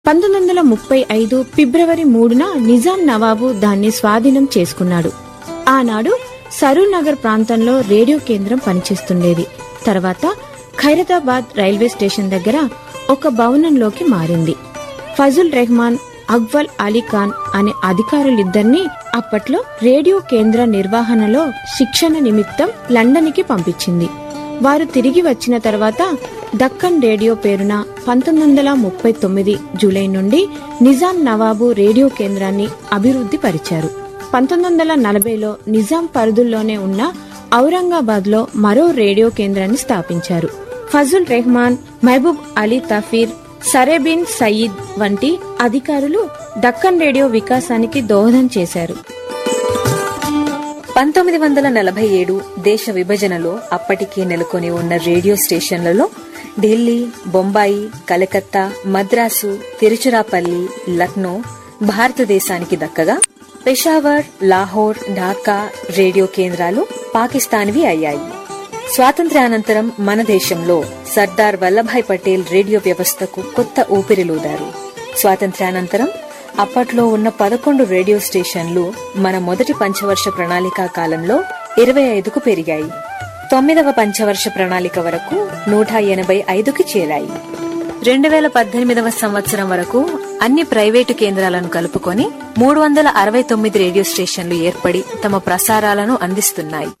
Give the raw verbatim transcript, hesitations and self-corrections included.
పంతొమ్మిది వందల ముప్పై ఐదు ఫిబ్రవరి మూడున నిజాం నవాబు దాన్ని స్వాధీనం చేసుకున్నాడు. ఆనాడు సరూర్ నగర్ ప్రాంతంలో రేడియో కేంద్రం పనిచేస్తుండేది. తర్వాత ఖైరతాబాద్ రైల్వే స్టేషన్ దగ్గర ఒక భవనంలోకి మారింది. ఫజుల్ రెహమాన్, అక్బల్ అలీ ఖాన్ అనే అధికారులిద్దరినీ అప్పట్లో రేడియో కేంద్ర నిర్వహణలో శిక్షణ నిమిత్తం లండన్ కి పంపించింది. వారు తిరిగి వచ్చిన తర్వాత దక్కన్ రేడియో పేరున పంతొమ్మిది వందల ముప్పై తొమ్మిది జూలై నుండి నిజాం నవాబు రేడియో కేంద్రాన్ని అభివృద్ధి పరిచారు. పంతొమ్మిది వందల నలభైలో నిజాం పరిధుల్లోనే ఉన్న ఔరంగాబాద్ లో మరో రేడియో కేంద్రాన్ని స్థాపించారు. ఫజుల్ రెహమాన్, మహబూబ్ అలీ తఫీర్, సరేబిన్ సయీద్ వంటి అధికారులు దక్కన్ రేడియో వికాసానికి దోహదం చేశారు. పంతొమ్మిది వందల నలభై ఏడు దేశ విభజనలో అప్పటికే నెలకొని ఉన్న రేడియో స్టేషన్లలో ఢిల్లీ, బొంబాయి, కలకత్తా, మద్రాసు, తిరుచిరాపల్లి, లక్నో భారతదేశానికి దక్కగా పెషావర్, లాహోర్, ఢాకా రేడియో కేంద్రాలు పాకిస్తాన్వి అయ్యాయి. స్వాతంత్ర్యానంతరం మన దేశంలో సర్దార్ వల్లభాయ్ పటేల్ రేడియో వ్యవస్థకు కొత్త ఊపిరిలూదారు. స్వాతంత్ర్యానంతరం అప్పట్లో ఉన్న పదకొండు రేడియో స్టేషన్లు మన మొదటి పంచవర్ష ప్రణాళికా కాలంలో ఇరవై ఐదుకు పెరిగాయి. తొమ్మిదవ పంచవర్ష ప్రణాళిక వరకు నూట ఎనభై ఐదుకి చేరాయి. రెండు వేల పద్దెనిమిదవ సంవత్సరం వరకు అన్ని ప్రైవేటు కేంద్రాలను కలుపుకొని మూడు వందల అరవై తొమ్మిది రేడియో స్టేషన్లు ఏర్పడి తమ ప్రసారాలను అందిస్తున్నాయి.